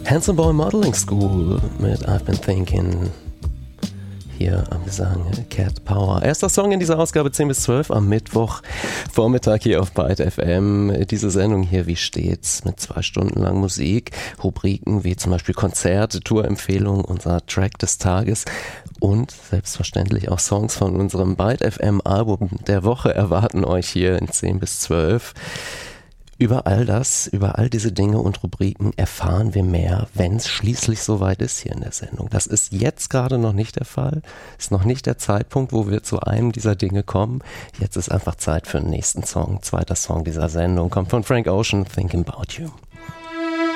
Handsome Boy Modeling School mit I've Been Thinking. Hier am Gesang Cat Power. Erster Song in dieser Ausgabe 10 bis 12 am Mittwochvormittag hier auf Byte FM. Diese Sendung hier wie stets mit 2 Stunden lang Musik, Rubriken wie zum Beispiel Konzerte, Tourempfehlungen, unser Track des Tages und selbstverständlich auch Songs von unserem Byte FM Album der Woche erwarten euch hier in 10 bis 12. Über all das, über all diese Dinge und Rubriken erfahren wir mehr, wenn es schließlich soweit ist hier in der Sendung. Das ist jetzt gerade noch nicht der Fall. Ist noch nicht der Zeitpunkt, wo wir zu einem dieser Dinge kommen. Jetzt ist einfach Zeit für den nächsten Song. Zweiter Song dieser Sendung kommt von Frank Ocean, Thinking About You.